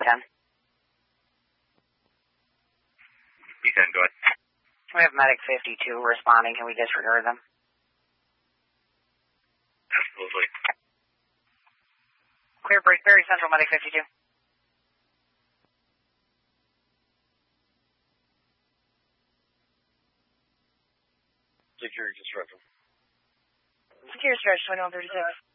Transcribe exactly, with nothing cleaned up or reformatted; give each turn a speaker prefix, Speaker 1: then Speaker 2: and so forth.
Speaker 1: ten.
Speaker 2: B ten, go ahead.
Speaker 1: We have medic fifty-two responding. Can we disregard them?
Speaker 2: Absolutely.
Speaker 1: Clear Break Berry Central, medic fifty-two.
Speaker 2: Security disruption.
Speaker 1: Security stretch, twenty-one thirty-six.